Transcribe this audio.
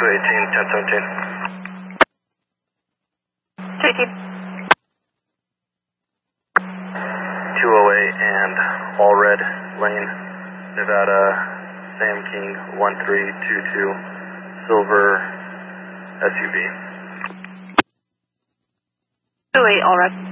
218, 1017. 208 and all red lane, Nevada, Sam King 1322, silver SUV. 208 all red.